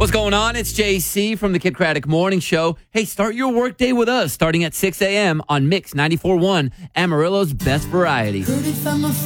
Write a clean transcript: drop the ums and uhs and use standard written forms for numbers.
What's going on? It's JC from the Kid Craddock Morning Show. Hey, start your workday with us starting at 6 a.m. on Mix 94.1, Amarillo's best variety.